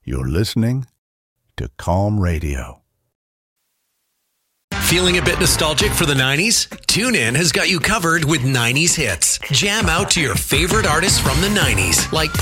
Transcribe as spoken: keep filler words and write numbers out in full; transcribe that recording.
You're listening to Calm Radio. Feeling a bit nostalgic for the nineties? TuneIn has got you covered with nineties hits. Jam out to your favorite artists from the nineties, like